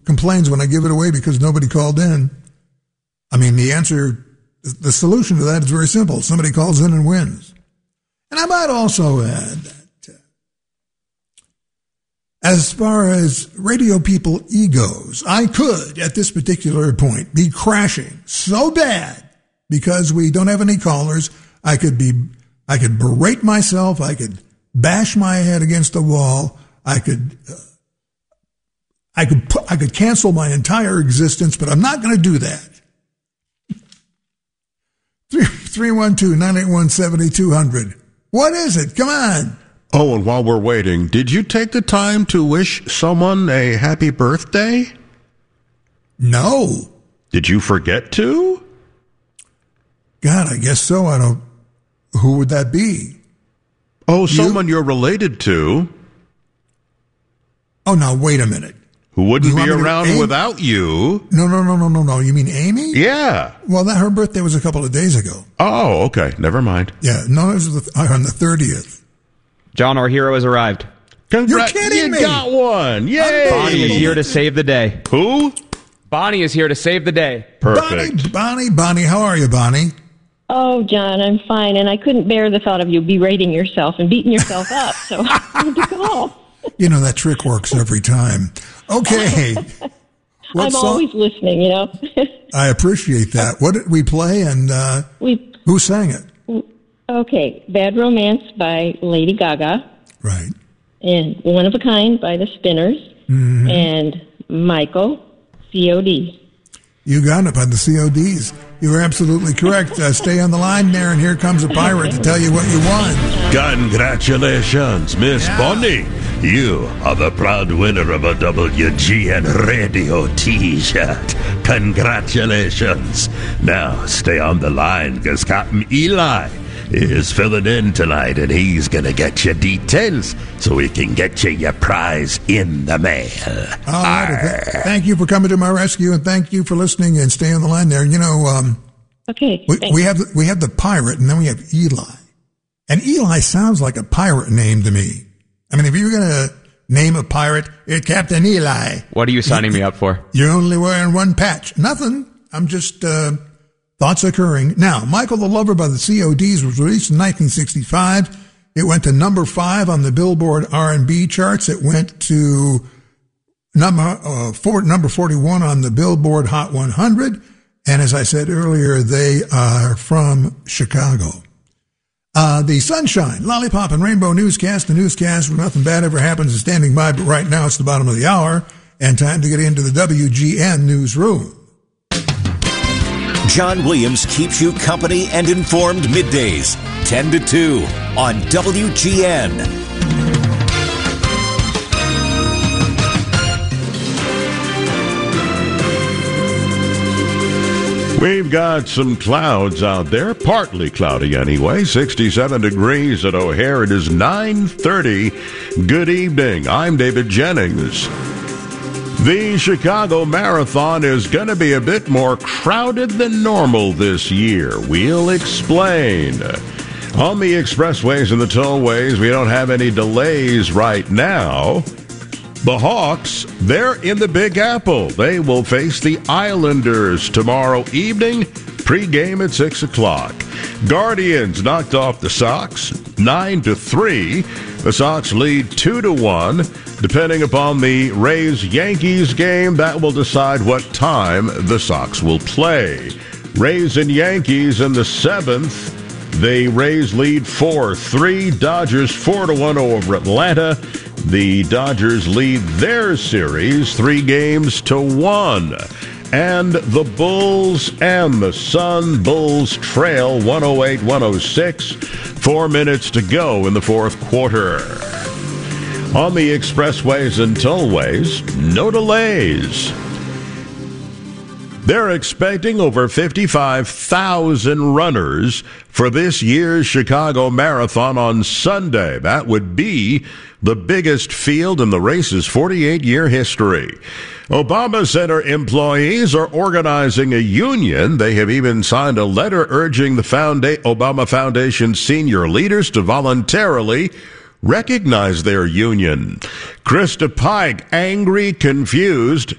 complains when I give it away because nobody called in. I mean, the solution to that is very simple. Somebody calls in and wins. And I might also add that as far as radio people egos, I could, at this particular point, be crashing so bad because we don't have any callers. I could berate myself. I could bash my head against the wall. I could cancel my entire existence, but I'm not going to do that. 312-981-7200. What is it? Come on. Oh, and while we're waiting, did you take the time to wish someone a happy birthday? No. Did you forget to? God, I guess so. Who would that be? Oh, someone you're related to. Oh, now, wait a minute. Who wouldn't be around without you. No. You mean Amy? Yeah. Well, her birthday was a couple of days ago. Oh, okay. Never mind. Yeah, no, it was on the 30th. John, our hero has arrived. You're kidding me. You got one. Yay. Bonnie is here to save the day. Who? Bonnie is here to save the day. Perfect. Bonnie, how are you, Bonnie? Oh, John, I'm fine, and I couldn't bear the thought of you berating yourself and beating yourself up, so I had to call. You know, that trick works every time. Okay. I'm always listening, I appreciate that. What did we play, and who sang it? Okay, Bad Romance by Lady Gaga. Right. And One of a Kind by the Spinners. Mm-hmm. And Michael, COD. You got it by the CODs. You were absolutely correct. Stay on the line there, and here comes a pirate to tell you what you won. Congratulations, Miss Bonnie. You are the proud winner of a WGN Radio T-shirt. Congratulations. Now, stay on the line, because Captain Eli is filling in tonight, and he's going to get you details so he can get you your prize in the mail. All right. Thank you for coming to my rescue, and thank you for listening, and stay on the line there. Okay. We have the pirate, and then we have Eli. And Eli sounds like a pirate name to me. I mean, if you were going to name a pirate, it's Captain Eli. What are you signing me up for? You're only wearing one patch. Nothing. I'm just thoughts occurring. Now, Michael the Lover by the CODs was released in 1965. It went to number 5 on the Billboard R&B charts. It went to number 41 on the Billboard Hot 100. And as I said earlier, they are from Chicago. The Sunshine, Lollipop, and Rainbow Newscast, the newscast where nothing bad ever happens, is standing by, but right now it's the bottom of the hour, and time to get into the WGN newsroom. John Williams keeps you company and informed middays, 10 to 2 on WGN. We've got some clouds out there, partly cloudy anyway, 67 degrees at O'Hare. It is 9:30. Good evening. I'm David Jennings. The Chicago Marathon is going to be a bit more crowded than normal this year. We'll explain. On the expressways and the tollways, we don't have any delays right now. The Hawks, they're in the Big Apple. They will face the Islanders tomorrow evening, pregame at 6 o'clock. Guardians knocked off the Sox 9-3. The Sox lead 2-1. Depending upon the Rays-Yankees game, that will decide what time the Sox will play. Rays and Yankees in the 7th. The Rays lead 4-3. Dodgers 4-1 over Atlanta. The Dodgers lead their series 3-1. And the Bulls and the Sun. Bulls trail 108-106. 4 minutes to go in the fourth quarter. On the expressways and tollways, no delays. They're expecting over 55,000 runners for this year's Chicago Marathon on Sunday. That would be the biggest field in the race's 48-year history. Obama Center employees are organizing a union. They have even signed a letter urging the Obama Foundation senior leaders to voluntarily recognize their union. Krista Pike, angry, confused,